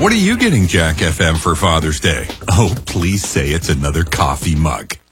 What are you getting Jack FM for Father's Day? Oh, please say it's another coffee mug.